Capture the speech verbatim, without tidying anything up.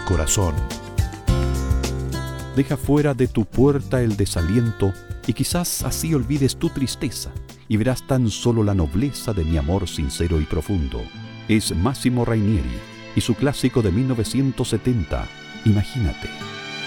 corazón. Deja fuera de tu puerta el desaliento y quizás así olvides tu tristeza y verás tan solo la nobleza de mi amor sincero y profundo. Es Massimo Rainieri y su clásico de mil novecientos setenta, Imagínate.